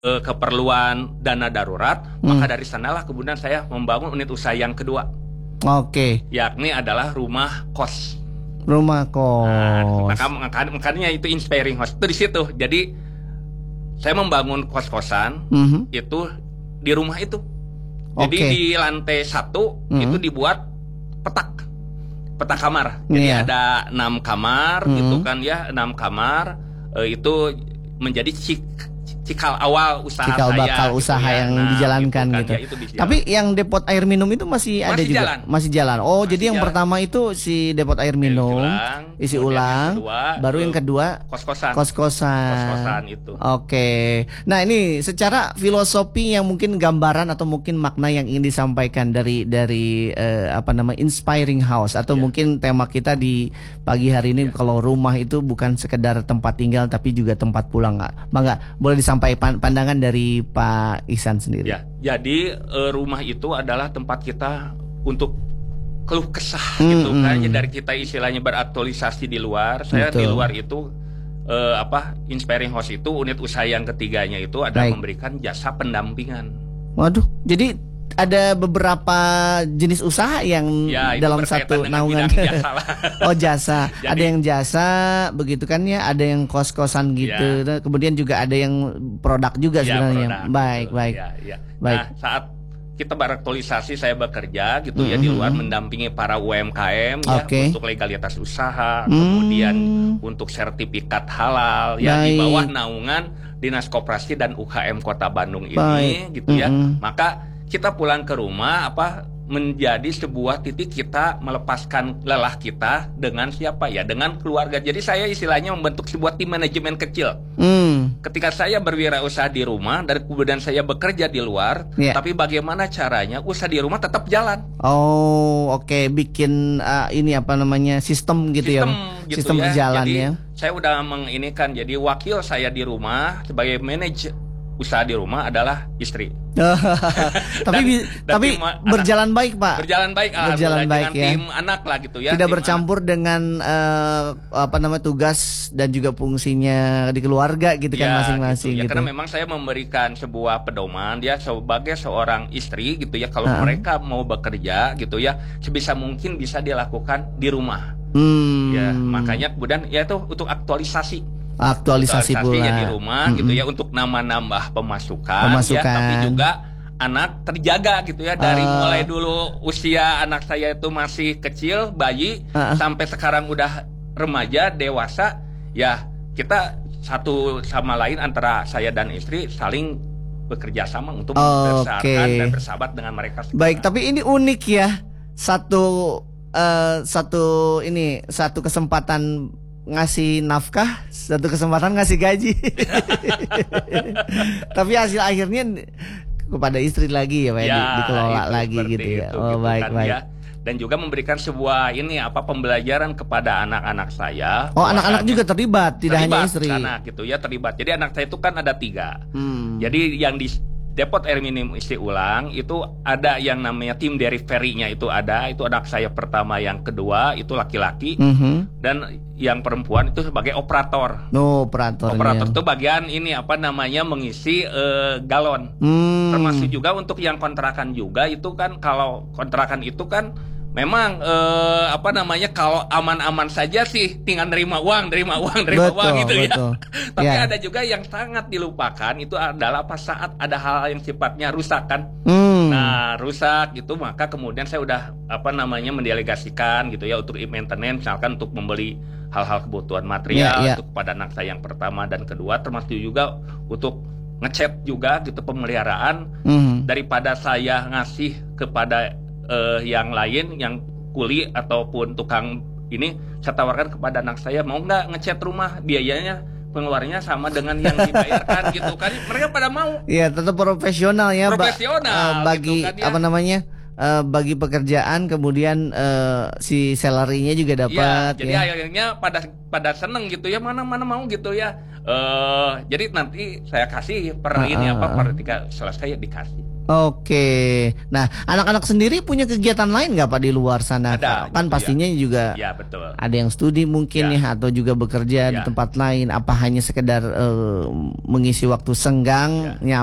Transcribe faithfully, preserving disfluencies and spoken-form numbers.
uh, keperluan dana darurat, hmm. maka dari sanalah kemudian saya membangun unit usaha yang kedua. Oke. Yakni adalah rumah kos. Rumah kos. Nah, maka, maka makanya itu inspiring house itu di situ. Jadi saya membangun kos-kosan mm-hmm. itu di rumah itu. Jadi okay. di lantai satu mm-hmm. itu dibuat petak, petak kamar. Jadi yeah. ada enam kamar, mm-hmm. gitu kan ya, enam kamar. E, itu menjadi cik, cikal awal usaha cikal saya. Bakal gitu usaha ya. yang nah, dijalankan gitu. Kan, gitu. Ya, itu Tapi yang depot air minum itu masih, masih ada juga, jalan. masih jalan. Oh, masih jadi yang jalan. pertama itu si depot air minum, ulang, isi ulang, kedua, baru yang kedua kos-kosan. Kos-kosan. Kos-kosan itu. Oke. Nah, ini secara filosofi yang mungkin gambaran atau mungkin makna yang ingin disampaikan dari dari eh, apa nama inspiring house atau yeah. mungkin tema kita di pagi hari ini yeah. kalau rumah itu bukan sekedar tempat tinggal tapi juga tempat pulang, nggak? Bangga, boleh disampaikan pandangan dari Pak Ihsan sendiri. Ya, jadi uh, rumah itu adalah tempat kita untuk keluh kesah hmm, gitu kan. Hmm. Dari kita istilahnya beraktualisasi di luar. Saya Betul. di luar itu uh, apa inspiring house itu unit usaha yang ketiganya itu adalah Baik. memberikan jasa pendampingan. Waduh, jadi ada beberapa jenis usaha yang ya, dalam satu naungan. Jasa oh jasa, Jadi, ada yang jasa begitu kan ya, ada yang kos-kosan gitu, ya. Kemudian juga ada yang produk juga ya, sebenarnya. Produk, baik, betul. baik, ya, ya. baik. Nah, saat kita beraktualisasi, saya bekerja gitu mm-hmm. ya di luar mendampingi para U M K M okay. ya untuk legalitas usaha, mm. kemudian untuk sertifikat halal ya di bawah naungan Dinas Koperasi dan U K M Kota Bandung ini, baik. gitu ya. Mm-hmm. Maka kita pulang ke rumah apa menjadi sebuah titik kita melepaskan lelah kita dengan siapa ya, dengan keluarga. Jadi saya istilahnya membentuk sebuah tim manajemen kecil. Mm. Ketika saya berwirausaha di rumah dan kemudian saya bekerja di luar, yeah. tapi bagaimana caranya usaha di rumah tetap jalan? Oh, oke, okay. bikin uh, ini apa namanya sistem gitu sistem, ya, gitu sistem ya. berjalan jadi, ya. Saya udah menginikan jadi wakil saya di rumah sebagai manajer usaha di rumah adalah istri. tapi dan, tapi dan berjalan anak. baik Pak. Berjalan baik, berjalan baik dengan ya. Tim anak lah gitu ya. Tidak bercampur anak. dengan uh, apa namanya tugas dan juga fungsinya di keluarga gitu ya, kan masing-masing. Gitu, ya, gitu. Karena memang saya memberikan sebuah pedoman dia sebagai seorang istri gitu ya. Kalau uh-huh. mereka mau bekerja gitu ya, sebisa mungkin bisa dilakukan di rumah. Hmm. Ya makanya kemudian ya itu untuk aktualisasi. Aktualisasi, Aktualisasi pula ya di rumah mm-hmm. gitu ya untuk nama-nambah pemasukan, pemasukan ya tapi juga anak terjaga gitu ya dari uh, mulai dulu usia anak saya itu masih kecil bayi uh, sampai sekarang udah remaja dewasa ya kita satu sama lain antara saya dan istri saling bekerja sama untuk okay. membesarkan dan bersahabat dengan mereka sekarang. Baik, tapi ini unik ya satu uh, satu ini satu kesempatan ngasih nafkah, satu kesempatan ngasih gaji. Tapi hasil akhirnya kepada istri lagi ya Pak, ya, dikelola lagi gitu ya. Itu, oh gitu baik kan, baik. Ya. Dan juga memberikan sebuah ini apa pembelajaran kepada anak-anak saya. Oh anak-anak juga terlibat, tidak terlibat, hanya istri. Anak gitu ya terlibat. Jadi anak saya itu kan ada tiga. Hmm. Jadi yang di Depot Air Minum Isi Ulang itu ada yang namanya tim delivery-nya itu ada, itu anak saya pertama, yang kedua itu laki-laki, mm-hmm. dan yang perempuan itu sebagai operator. No, operator. Operator itu bagian ini apa namanya mengisi uh, galon. Mm. Termasuk juga untuk yang kontrakan juga itu kan kalau kontrakan itu kan memang eh, apa namanya kalau aman-aman saja sih tinggal nerima uang, nerima uang, nerima betul, uang gitu betul. ya. Tapi yeah. ada juga yang sangat dilupakan itu adalah pas saat ada hal yang sifatnya rusak kan. Hmm. Nah rusak gitu maka kemudian saya udah apa namanya mendelegasikan gitu ya untuk maintenance misalkan untuk membeli hal-hal kebutuhan material yeah, yeah. untuk kepada anak saya yang pertama dan kedua termasuk juga untuk ngecat juga gitu pemeliharaan hmm. daripada saya ngasih kepada Uh, yang lain yang kuli ataupun tukang ini saya tawarkan kepada anak saya mau nggak ngecat rumah biayanya pengeluarannya sama dengan yang dibayarkan gitu kan mereka pada mau. Iya tetap profesional ya. Profesional. Ba uh, bagi gitu kan, ya. apa namanya uh, bagi pekerjaan kemudian uh, si salary-nya juga dapat. Ya, jadi ya. akhirnya pada pada seneng gitu ya mana mana mau gitu ya. Uh, jadi nanti saya kasih per uh, ini uh, apa per ketika selesai ya dikasih. Oke, nah anak-anak sendiri punya kegiatan lain nggak Pak di luar sana? Ada, Kan gitu pastinya ya. juga Ya, betul. ada yang studi mungkin ya, Ya. atau juga bekerja di Ya. tempat lain. Apa hanya sekedar eh, mengisi waktu senggang, Ya.